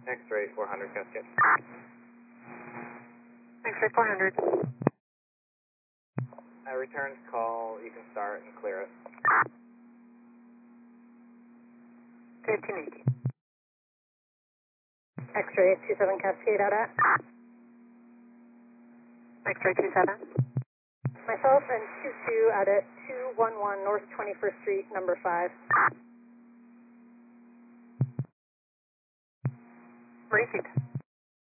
X-ray 400 Cascade. X-ray 400. Returns call, you can start and clear it. 1380. X-ray 27 Cascade out at? X-ray 27. Myself and 22 out at 211 North 21st Street, number 5. Repeat.